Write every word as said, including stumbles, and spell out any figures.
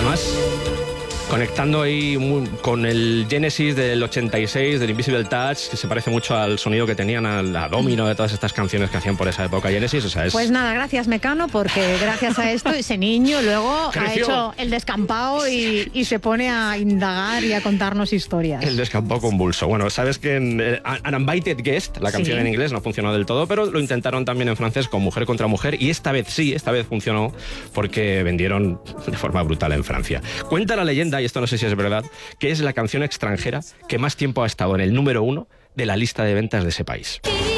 además conectando ahí muy, con el Genesis del ochenta y seis, del Invisible Touch, que se parece mucho al sonido que tenían a la Domino, de todas estas canciones que hacían por esa época Genesis. O sea, es... Pues nada, gracias Mecano, porque gracias a esto ese niño luego Creció. ha hecho el descampado y, y se pone a indagar y a contarnos historias. El descampado convulso. Bueno, sabes que en eh, An Invited Guest, la canción Sí. en inglés, no funcionó del todo, pero lo intentaron también en francés con Mujer contra Mujer, y esta vez sí, esta vez funcionó porque vendieron de forma brutal en Francia. Cuenta la leyenda, y esto no sé si es verdad, que es la canción extranjera que más tiempo ha estado en el número uno de la lista de ventas de ese país.